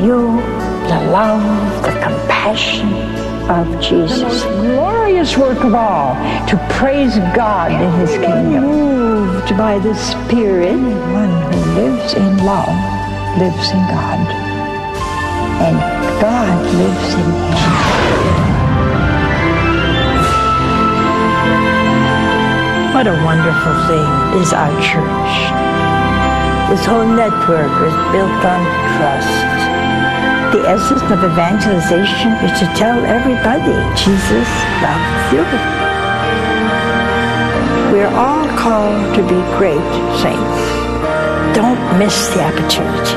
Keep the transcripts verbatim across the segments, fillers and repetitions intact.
you the love, the compassion of Jesus. The most glorious work of all, to praise God in His kingdom. Moved by the Spirit, one who lives in love lives in God, and God lives in him. What a wonderful thing is our church. This whole network is built on trust. The essence of evangelization is to tell everybody Jesus loves you. We're all called to be great saints. Don't miss the opportunity.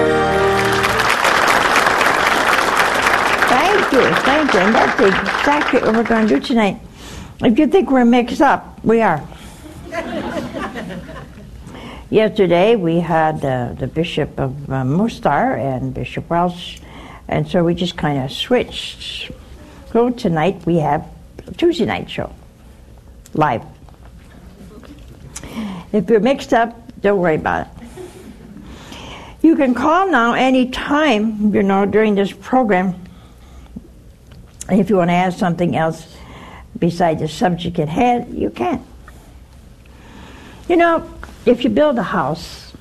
Thank you, thank you. And that's exactly what we're going to do tonight. If you think we're mixed up, we are. Yesterday we had uh, the Bishop of uh, Mostar and Bishop Welsh, and so we just kind of switched. So tonight we have a Tuesday night show, live. If you're mixed up, don't worry about it. You can call now any time, you know, during this program, if you want to ask something else besides the subject at hand, you can. You know, if you build a house,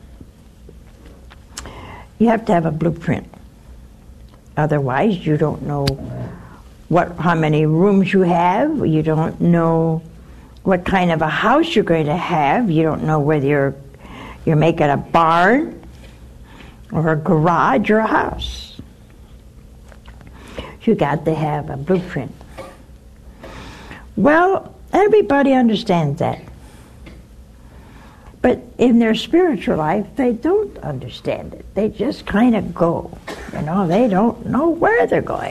you have to have a blueprint. Otherwise, you don't know what, how many rooms you have. You don't know what kind of a house you're going to have. You don't know whether you're, you're making a barn or a garage or a house. You got to have a blueprint. Well, everybody understands that. But in their spiritual life, they don't understand it. They just kind of go. You know, they don't know where they're going.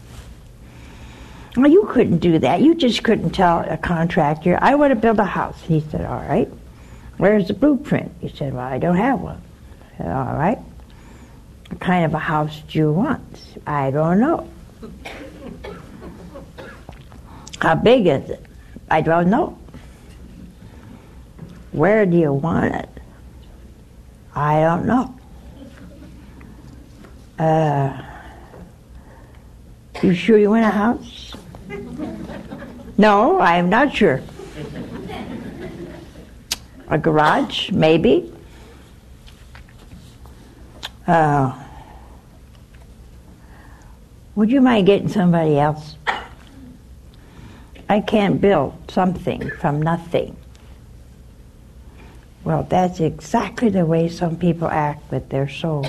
Well, you couldn't do that. You just couldn't tell a contractor, I want to build a house. He said, all right. Where's the blueprint? He said, well, I don't have one. I said, all right. What kind of a house do you want? I don't know. How big is it? I don't know. Where do you want it? I don't know. Uh, you sure you want a house? No, I'm not sure. A garage, maybe. Uh, would you mind getting somebody else? I can't build something from nothing. Well, that's exactly the way some people act with their souls.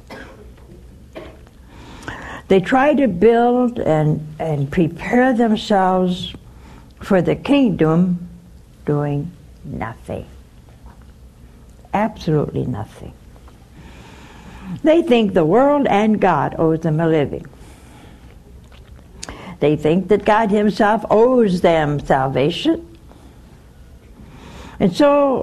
They try to build and, and prepare themselves for the kingdom doing nothing. Absolutely nothing. They think the world and God owes them a living. They think that God Himself owes them salvation. And so